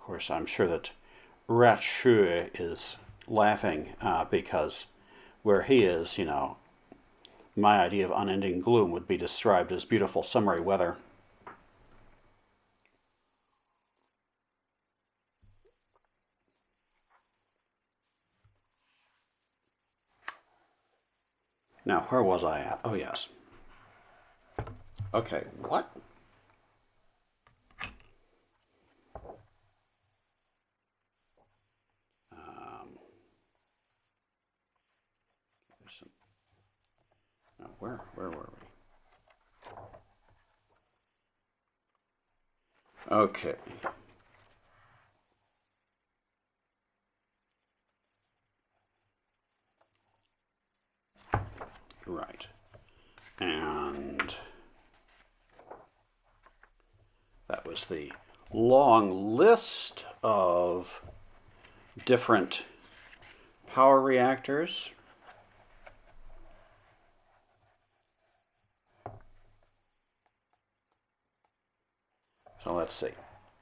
course, I'm sure that Ratshu is laughing because where he is, my idea of unending gloom would be described as beautiful summery weather. Now, where was I at? Oh, yes. Okay, what? Where were we? Okay. Right. And that was the long list of different power reactors. So let's see.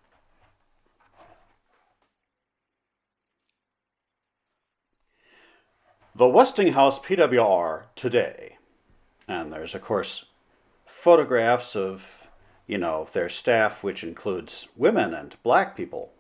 The Westinghouse PWR today. And there's, of course, photographs of, their staff, which includes women and black people.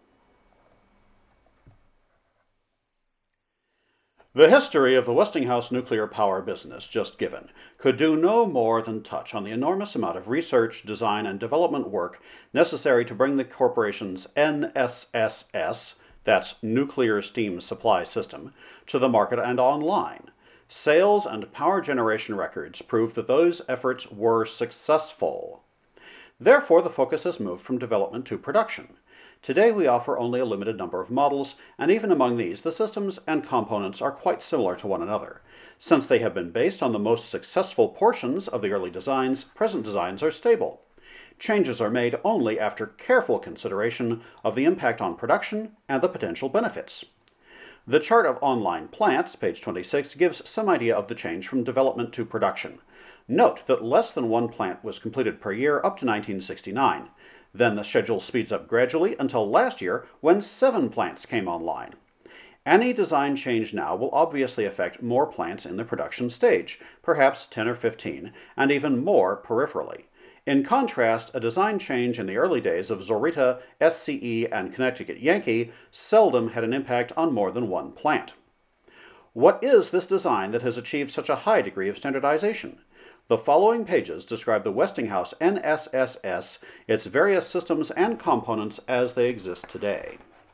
The history of the Westinghouse nuclear power business just given could do no more than touch on the enormous amount of research, design, and development work necessary to bring the corporation's NSSS, that's Nuclear Steam Supply System, to the market and online. Sales and power generation records prove that those efforts were successful. Therefore, the focus has moved from development to production. Today we offer only a limited number of models, and even among these, the systems and components are quite similar to one another. Since they have been based on the most successful portions of the early designs, present designs are stable. Changes are made only after careful consideration of the impact on production and the potential benefits. The chart of online plants, page 26, gives some idea of the change from development to production. Note that less than one plant was completed per year up to 1969. Then the schedule speeds up gradually until last year when 7 plants came online. Any design change now will obviously affect more plants in the production stage, perhaps 10 or 15, and even more peripherally. In contrast, a design change in the early days of Zorita, SCE, and Connecticut Yankee seldom had an impact on more than one plant. What is this design that has achieved such a high degree of standardization? The following pages describe the Westinghouse NSSS, its various systems and components as they exist today.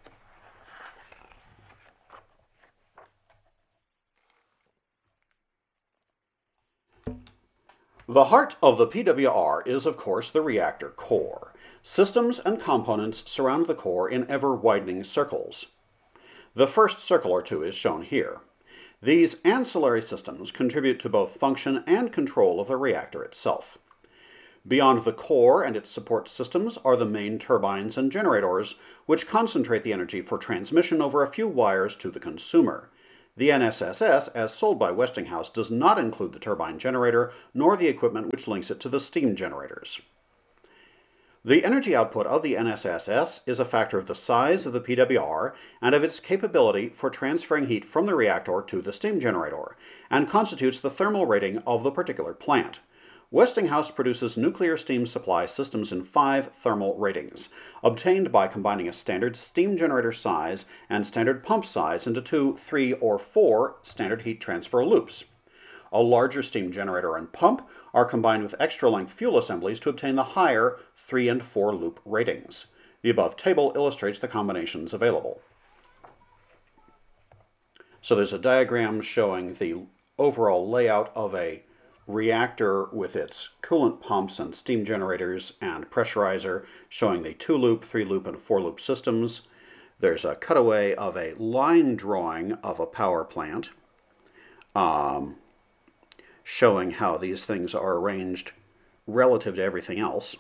The heart of the PWR is, of course, the reactor core. Systems and components surround the core in ever-widening circles. The first circle or two is shown here. These ancillary systems contribute to both function and control of the reactor itself. Beyond the core and its support systems are the main turbines and generators, which concentrate the energy for transmission over a few wires to the consumer. The NSSS, as sold by Westinghouse, does not include the turbine generator, nor the equipment which links it to the steam generators. The energy output of the NSSS is a factor of the size of the PWR and of its capability for transferring heat from the reactor to the steam generator, and constitutes the thermal rating of the particular plant. Westinghouse produces nuclear steam supply systems in 5 thermal ratings, obtained by combining a standard steam generator size and standard pump size into 2, 3, or 4 standard heat transfer loops. A larger steam generator and pump are combined with extra-length fuel assemblies to obtain the higher 3 and 4 loop ratings. The above table illustrates the combinations available. So there's a diagram showing the overall layout of a reactor with its coolant pumps and steam generators and pressurizer, showing the 2-loop, 3-loop, and 4-loop systems. There's a cutaway of a line drawing of a power plant, showing how these things are arranged relative to everything else.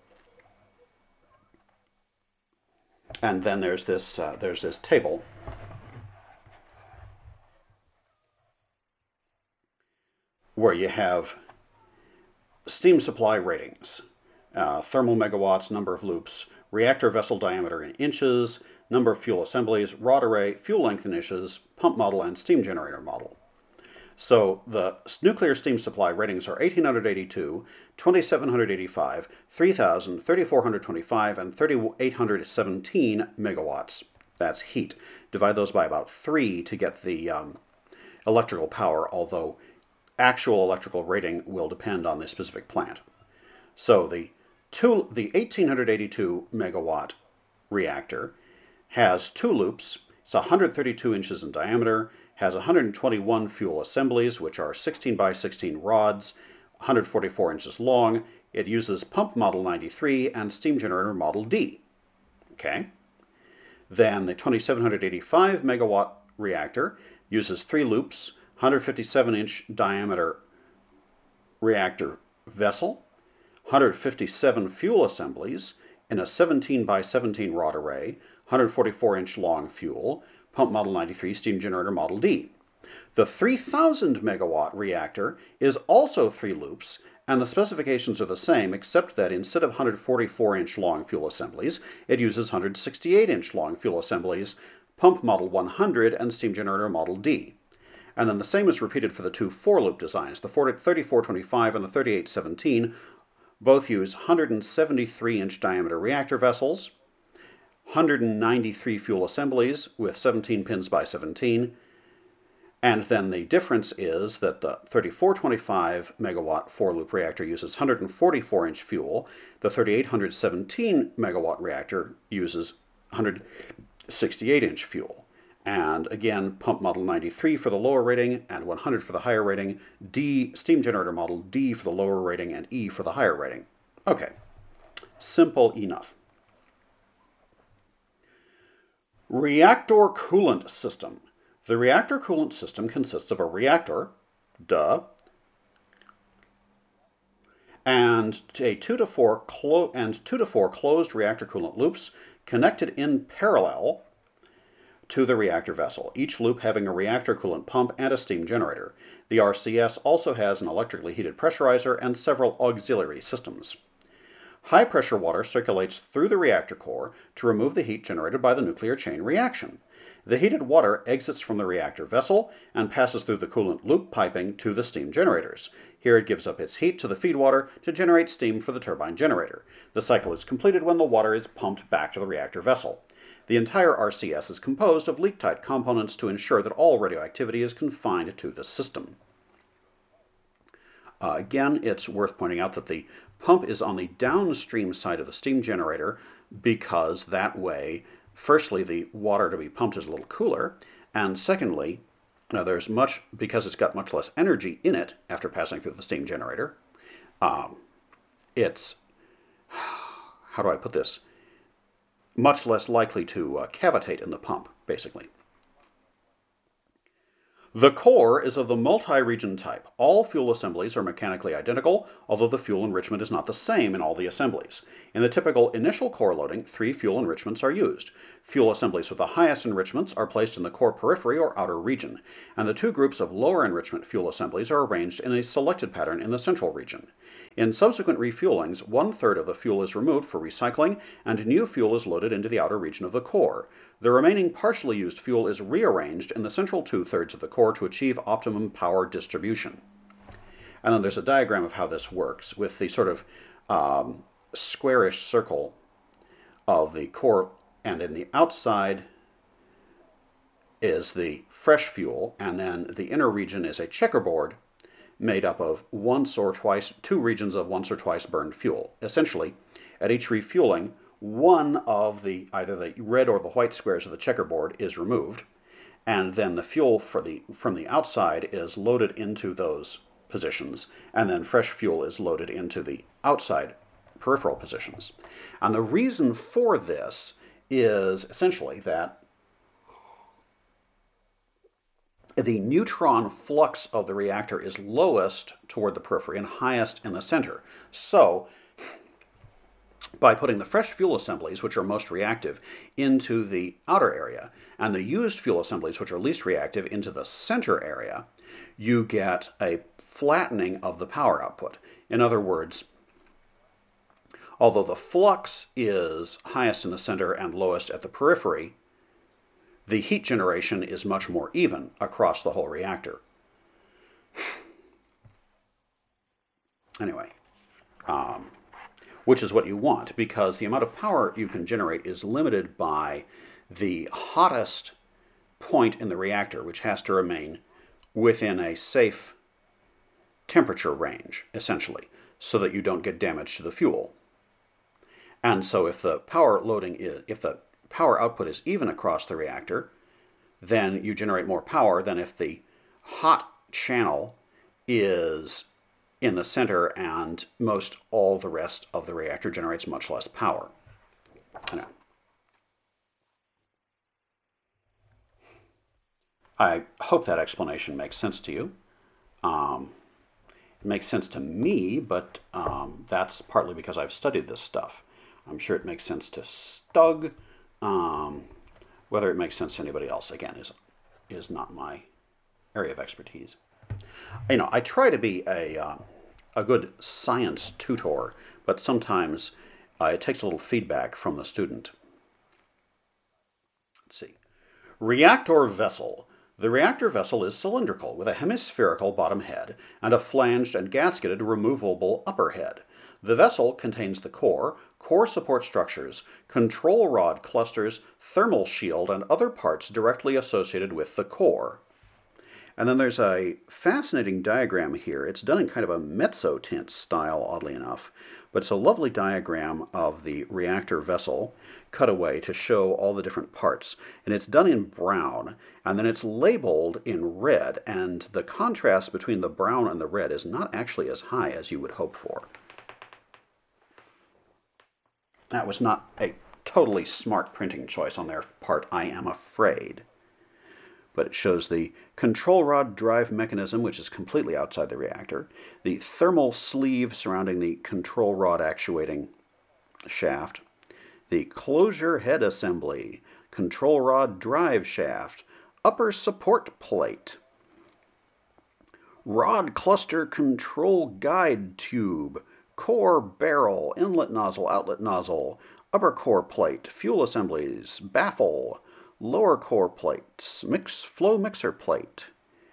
And then there's this table where you have steam supply ratings, thermal megawatts, number of loops, reactor vessel diameter in inches, number of fuel assemblies, rod array, fuel length in inches, pump model, and steam generator model. So the nuclear steam supply ratings are 1882, 2785, 3000, 3425, and 3817 megawatts. That's heat. Divide those by about 3 to get the electrical power, although actual electrical rating will depend on the specific plant. So the 1882 megawatt reactor has 2 loops. It's 132 inches in diameter, has 121 fuel assemblies, which are 16 by 16 rods, 144 inches long. It uses pump model 93 and steam generator model D. Okay. Then the 2785 megawatt reactor uses 3 loops, 157-inch diameter reactor vessel, 157 fuel assemblies in a 17 by 17 rod array, 144-inch long fuel, pump model 93, steam generator model D. The 3000 megawatt reactor is also 3 loops, and the specifications are the same, except that instead of 144-inch long fuel assemblies, it uses 168-inch long fuel assemblies, pump model 100, and steam generator model D. And then the same is repeated for the 2 4-loop designs. The 3425 and the 3817 both use 173-inch diameter reactor vessels, 193 fuel assemblies with 17 pins by 17, and then the difference is that the 3425 megawatt 4-loop reactor uses 144-inch fuel, the 3817 megawatt reactor uses 168-inch fuel. And again, pump model 93 for the lower rating and 100 for the higher rating, D, steam generator model D for the lower rating, and E for the higher rating. Okay, simple enough. Reactor coolant system. The reactor coolant system consists of a reactor, and 2 to 4 closed reactor coolant loops connected in parallel to the reactor vessel, each loop having a reactor coolant pump and a steam generator. The RCS also has an electrically heated pressurizer and several auxiliary systems. High-pressure water circulates through the reactor core to remove the heat generated by the nuclear chain reaction. The heated water exits from the reactor vessel and passes through the coolant loop piping to the steam generators. Here it gives up its heat to the feed water to generate steam for the turbine generator. The cycle is completed when the water is pumped back to the reactor vessel. The entire RCS is composed of leak-tight components to ensure that all radioactivity is confined to the system. Again, it's worth pointing out that the pump is on the downstream side of the steam generator because that way, firstly, the water to be pumped is a little cooler, and secondly, because it's got much less energy in it after passing through the steam generator, it's, how do I put this, much less likely to cavitate in the pump, basically. The core is of the multi-region type. All fuel assemblies are mechanically identical, although the fuel enrichment is not the same in all the assemblies. In the typical initial core loading, 3 fuel enrichments are used. Fuel assemblies with the highest enrichments are placed in the core periphery or outer region, and the 2 groups of lower enrichment fuel assemblies are arranged in a selected pattern in the central region. In subsequent refuelings, 1/3 of the fuel is removed for recycling, and new fuel is loaded into the outer region of the core. The remaining partially used fuel is rearranged in the central 2/3 of the core to achieve optimum power distribution. And then there's a diagram of how this works with the sort of squarish circle of the core, and in the outside is the fresh fuel, and then the inner region is a checkerboard made up of two regions of once or twice burned fuel. Essentially, at each refueling, one of either the red or the white squares of the checkerboard is removed, and then the fuel from the outside is loaded into those positions, and then fresh fuel is loaded into the outside peripheral positions. And the reason for this is essentially that the neutron flux of the reactor is lowest toward the periphery and highest in the center. So, by putting the fresh fuel assemblies, which are most reactive, into the outer area, and the used fuel assemblies, which are least reactive, into the center area, you get a flattening of the power output. In other words, Although the flux is highest in the center and lowest at the periphery, the heat generation is much more even across the whole reactor. Anyway, which is what you want, because the amount of power you can generate is limited by the hottest point in the reactor, which has to remain within a safe temperature range, essentially, so that you don't get damage to the fuel. And so if the power output is even across the reactor, then you generate more power than if the hot channel is in the center and most all the rest of the reactor generates much less power. I hope that explanation makes sense to you. It makes sense to me, but that's partly because I've studied this stuff. I'm sure it makes sense to Stug. Whether it makes sense to anybody else, again, is not my area of expertise. I try to be a good science tutor, but sometimes it takes a little feedback from the student. Let's see. Reactor vessel. The reactor vessel is cylindrical with a hemispherical bottom head and a flanged and gasketed removable upper head. The vessel contains the core support structures, control rod clusters, thermal shield, and other parts directly associated with the core. And then there's a fascinating diagram here. It's done in kind of a mezzotint style, oddly enough, but it's a lovely diagram of the reactor vessel cut away to show all the different parts. And it's done in brown, and then it's labeled in red, and the contrast between the brown and the red is not actually as high as you would hope for. That was not a totally smart printing choice on their part, I am afraid. But it shows the control rod drive mechanism, which is completely outside the reactor, the thermal sleeve surrounding the control rod actuating shaft, the closure head assembly, control rod drive shaft, upper support plate, rod cluster control guide tube, core barrel, inlet nozzle, outlet nozzle, upper core plate, fuel assemblies, baffle, lower core plates, flow mixer plate,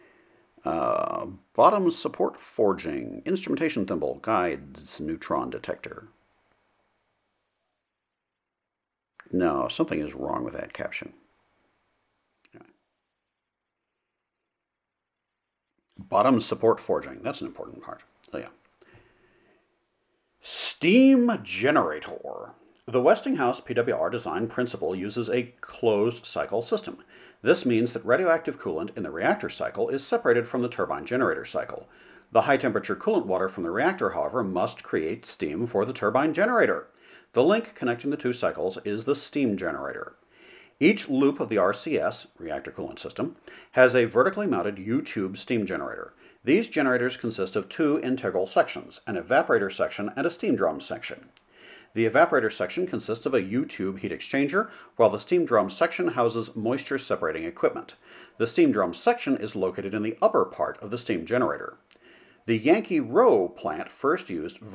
bottom support forging, instrumentation thimble, guides, neutron detector. No, something is wrong with that caption. Bottom support forging, that's an important part. So yeah. Steam generator. The Westinghouse PWR design principle uses a closed cycle system. This means that radioactive coolant in the reactor cycle is separated from the turbine generator cycle. The high temperature coolant water from the reactor, however, must create steam for the turbine generator. The link connecting the two cycles is the steam generator. Each loop of the RCS, reactor coolant system, has a vertically mounted U-tube steam generator. These generators consist of two integral sections, an evaporator section and a steam drum section. The evaporator section consists of a U-tube heat exchanger, while the steam drum section houses moisture separating equipment. The steam drum section is located in the upper part of the steam generator. The Yankee Rowe plant first used